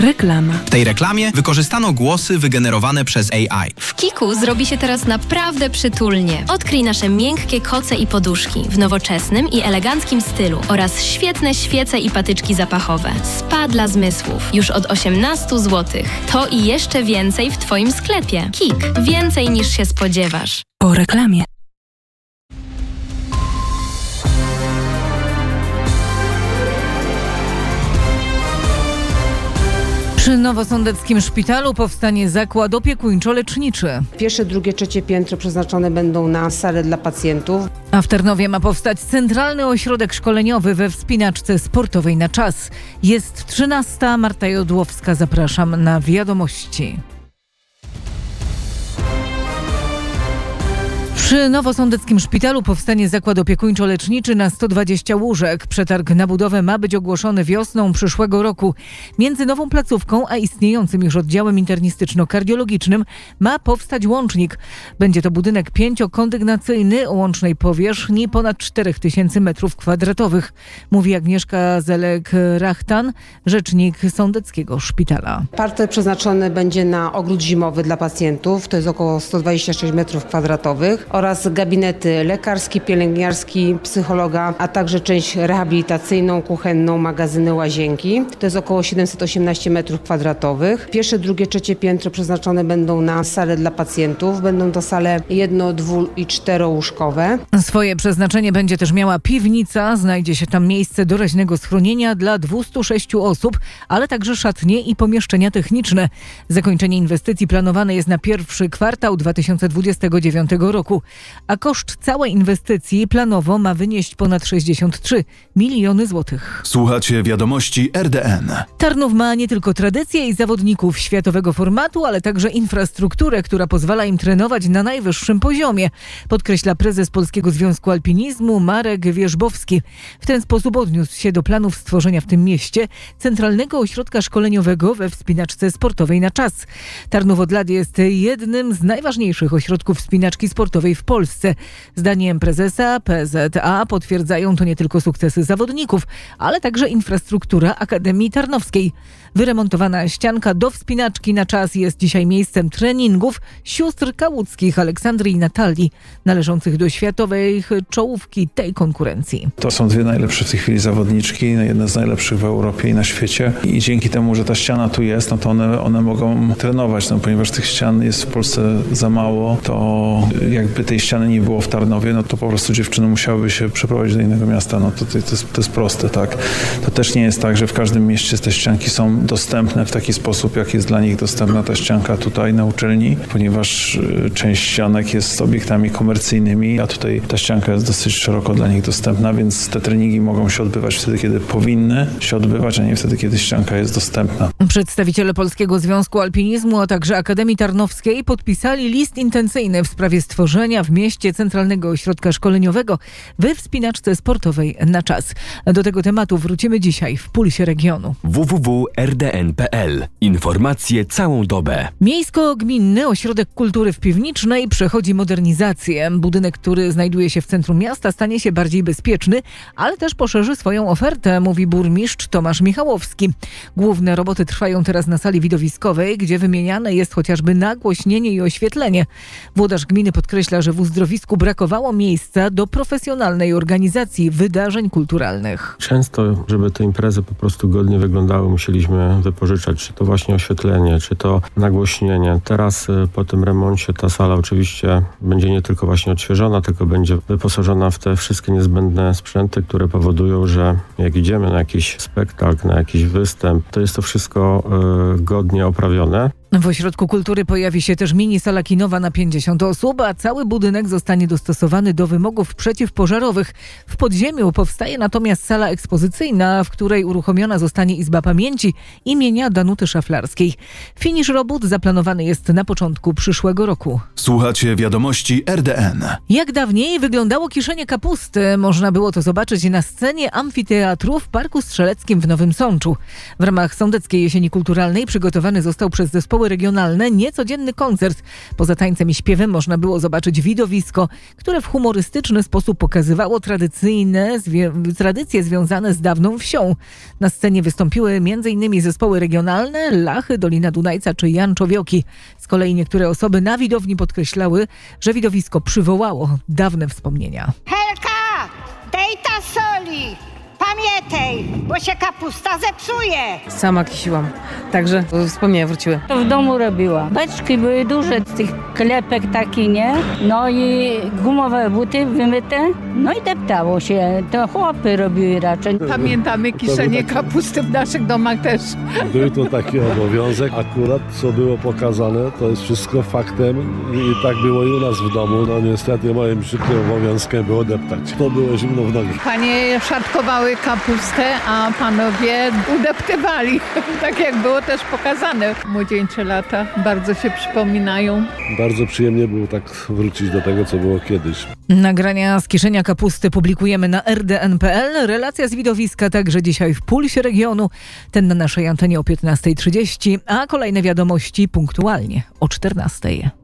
Reklama. W tej reklamie wykorzystano głosy wygenerowane przez AI. W Kiku zrobi się teraz naprawdę przytulnie. Odkryj nasze miękkie koce i poduszki w nowoczesnym i eleganckim stylu oraz świetne świece i patyczki zapachowe. Spa dla zmysłów. Już od 18 zł. To i jeszcze więcej w Twoim sklepie. Kik. Więcej niż się spodziewasz. Po reklamie. Przy Nowosądeckim Szpitalu powstanie zakład opiekuńczo-leczniczy. Pierwsze, drugie, trzecie piętro przeznaczone będą na salę dla pacjentów. A w Tarnowie ma powstać Centralny Ośrodek Szkoleniowy we wspinaczce sportowej na czas. Jest 13. Marta Jodłowska. Zapraszam na wiadomości. Przy Nowosądeckim Szpitalu powstanie zakład opiekuńczo-leczniczy na 120 łóżek. Przetarg na budowę ma być ogłoszony wiosną przyszłego roku. Między nową placówką a istniejącym już oddziałem internistyczno-kardiologicznym ma powstać łącznik. Będzie to budynek 5-kondygnacyjny o łącznej powierzchni ponad 4000 m2, mówi Agnieszka Zelek-Rachtan, rzecznik Sądeckiego Szpitala. Parter przeznaczony będzie na ogród zimowy dla pacjentów, to jest około 126 m2. Oraz gabinety lekarski, pielęgniarski, psychologa, a także część rehabilitacyjną, kuchenną, magazyny, łazienki. To jest około 718 m2. Pierwsze, drugie, trzecie piętro przeznaczone będą na salę dla pacjentów. Będą to sale 1-, 2- i 4-łóżkowe. Swoje przeznaczenie będzie też miała piwnica. Znajdzie się tam miejsce doraźnego schronienia dla 206 osób, ale także szatnie i pomieszczenia techniczne. Zakończenie inwestycji planowane jest na pierwszy kwartał 2029 roku. A koszt całej inwestycji planowo ma wynieść ponad 63 miliony złotych. Słuchacie wiadomości RDN. Tarnów ma nie tylko tradycje i zawodników światowego formatu, ale także infrastrukturę, która pozwala im trenować na najwyższym poziomie, podkreśla prezes Polskiego Związku Alpinizmu Marek Wierzbowski. W ten sposób odniósł się do planów stworzenia w tym mieście Centralnego Ośrodka Szkoleniowego we wspinaczce sportowej na czas. Tarnów od lat jest jednym z najważniejszych ośrodków wspinaczki sportowej w Polsce. Zdaniem prezesa PZA potwierdzają to nie tylko sukcesy zawodników, ale także infrastruktura Akademii Tarnowskiej. Wyremontowana ścianka do wspinaczki na czas jest dzisiaj miejscem treningów sióstr kałuckich Aleksandry i Natalii, należących do światowej czołówki tej konkurencji. To są dwie najlepsze w tej chwili zawodniczki, jedne z najlepszych w Europie i na świecie. I dzięki temu, że ta ściana tu jest, no to one mogą trenować, ponieważ tych ścian jest w Polsce za mało, to jakby tej ściany nie było w Tarnowie, no to po prostu dziewczyny musiałyby się przeprowadzić do innego miasta. No to jest proste, tak. To też nie jest tak, że w każdym mieście te ścianki są dostępne w taki sposób, jak jest dla nich dostępna ta ścianka tutaj na uczelni, ponieważ część ścianek jest z obiektami komercyjnymi, a tutaj ta ścianka jest dosyć szeroko dla nich dostępna, więc te treningi mogą się odbywać wtedy, kiedy powinny się odbywać, a nie wtedy, kiedy ścianka jest dostępna. Przedstawiciele Polskiego Związku Alpinizmu, a także Akademii Tarnowskiej podpisali list intencyjny w sprawie stworzenia w mieście Centralnego Ośrodka Szkoleniowego we wspinaczce sportowej na czas. Do tego tematu wrócimy dzisiaj w Pulsie Regionu. www.rdn.pl. Informacje całą dobę. Miejsko-Gminny Ośrodek Kultury w Piwnicznej przechodzi modernizację. Budynek, który znajduje się w centrum miasta, stanie się bardziej bezpieczny, ale też poszerzy swoją ofertę, mówi burmistrz Tomasz Michałowski. Główne roboty trwają teraz na sali widowiskowej, gdzie wymieniane jest chociażby nagłośnienie i oświetlenie. Włodarz gminy podkreśla, że w uzdrowisku brakowało miejsca do profesjonalnej organizacji wydarzeń kulturalnych. Często, żeby te imprezy po prostu godnie wyglądały, musieliśmy wypożyczać, czy to właśnie oświetlenie, czy to nagłośnienie. Teraz po tym remoncie ta sala oczywiście będzie nie tylko właśnie odświeżona, tylko będzie wyposażona w te wszystkie niezbędne sprzęty, które powodują, że jak idziemy na jakiś spektakl, na jakiś występ, to jest to wszystko godnie oprawione. W Ośrodku Kultury pojawi się też mini sala kinowa na 50 osób, a cały budynek zostanie dostosowany do wymogów przeciwpożarowych. W podziemiu powstaje natomiast sala ekspozycyjna, w której uruchomiona zostanie Izba Pamięci imienia Danuty Szaflarskiej. Finisz robót zaplanowany jest na początku przyszłego roku. Słuchacie wiadomości RDN. Jak dawniej wyglądało kiszenie kapusty? Można było to zobaczyć na scenie amfiteatru w Parku Strzeleckim w Nowym Sączu. W ramach Sądeckiej Jesieni Kulturalnej przygotowany został przez zespół zespoły regionalne, niecodzienny koncert. Poza tańcem i śpiewem można było zobaczyć widowisko, które w humorystyczny sposób pokazywało tradycje związane z dawną wsią. Na scenie wystąpiły m.in. zespoły regionalne Lachy, Dolina Dunajca czy Janczowioki. Z kolei niektóre osoby na widowni podkreślały, że widowisko przywołało dawne wspomnienia. Helka, dej ta soli! Pamiętaj, bo się kapusta zepsuje. Sama kisiłam, także wspomnienia wróciły. To w domu robiła. Beczki były duże, z tych klepek taki, nie? No i gumowe buty wymyte, no i deptało się. To chłopy robiły raczej. Pamiętamy kiszenie kapusty w naszych domach też. Był to taki obowiązek. Akurat co było pokazane, to jest wszystko faktem i tak było i u nas w domu. No niestety moim przykłym obowiązkiem było deptać. To było zimno w nogi. Panie szatkowały kapustę, a panowie udeptywali. Tak jak było też pokazane. Młodzieńcze lata bardzo się przypominają. Bardzo przyjemnie było tak wrócić do tego, co było kiedyś. Nagrania z kiszenia kapusty publikujemy na rdn.pl. Relacja z widowiska także dzisiaj w Pulsie Regionu. Ten na naszej antenie o 15:30, a kolejne wiadomości punktualnie o 14:00.